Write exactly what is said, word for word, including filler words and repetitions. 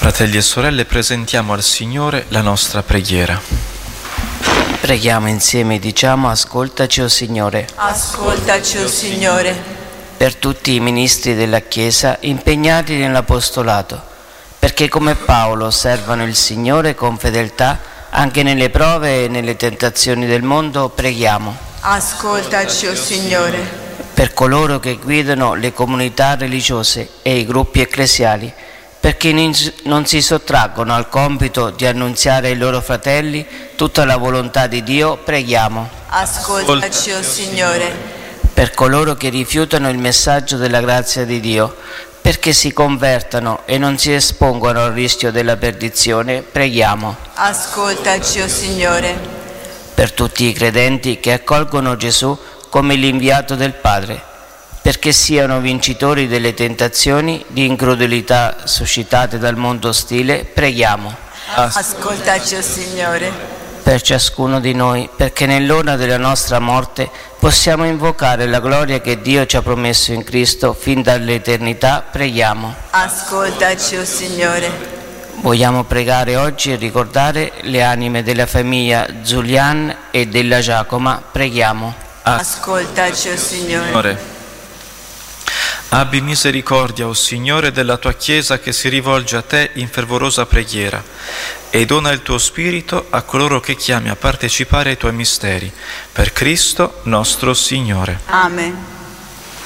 Fratelli e sorelle, presentiamo al Signore la nostra preghiera. Preghiamo insieme e diciamo: ascoltaci, o Signore. Ascoltaci, o Signore. Per tutti i ministri della Chiesa impegnati nell'apostolato, perché come Paolo servano il Signore con fedeltà anche nelle prove e nelle tentazioni del mondo, preghiamo. Ascoltaci, o Signore. Per coloro che guidano le comunità religiose e i gruppi ecclesiali, perché non si sottraggono al compito di annunziare ai loro fratelli tutta la volontà di Dio, preghiamo. Ascoltaci, o Signore. Per coloro che rifiutano il messaggio della grazia di Dio, perché si convertano e non si espongono al rischio della perdizione, preghiamo. Ascoltaci, o Signore. Per tutti i credenti che accolgono Gesù come l'inviato del Padre, perché siano vincitori delle tentazioni di incredulità suscitate dal mondo ostile, preghiamo. Ascoltaci, o Signore. Per ciascuno di noi, perché nell'ora della nostra morte possiamo invocare la gloria che Dio ci ha promesso in Cristo fin dall'eternità, preghiamo. Ascoltaci, o Signore. Vogliamo pregare oggi e ricordare le anime della famiglia Giulian e della Giacoma, preghiamo. Ascoltaci, o Signore. Abbi misericordia, o Signore, della tua Chiesa che si rivolge a te in fervorosa preghiera e dona il tuo Spirito a coloro che chiami a partecipare ai tuoi misteri. Per Cristo nostro Signore. Amen.